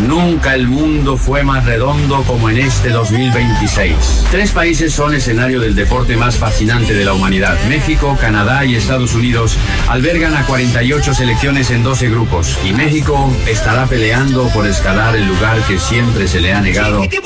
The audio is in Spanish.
Nunca el mundo fue más redondo como en este 2026. 3 países son escenario del deporte más fascinante de la humanidad. México, Canadá y Estados Unidos albergan a 48 selecciones en 12 grupos. Y México estará peleando por escalar el lugar que siempre se le ha negado